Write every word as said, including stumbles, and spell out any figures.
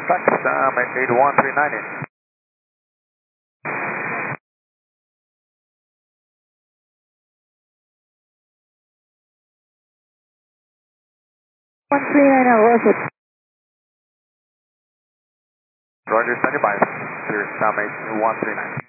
Pakistan eight one three nine. one three nine zero, Roger. Roger, standing by. Clear, Sam eight one three nine.